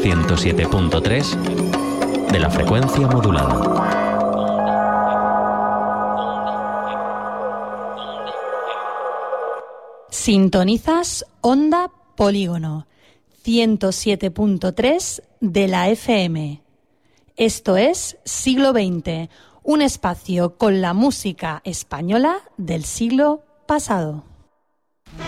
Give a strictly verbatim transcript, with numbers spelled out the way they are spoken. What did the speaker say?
ciento siete punto tres de la frecuencia modulada. Sintonizas Onda Polígono, ciento siete punto tres de la F M. Esto es Siglo veinte, un espacio con la música española del siglo pasado.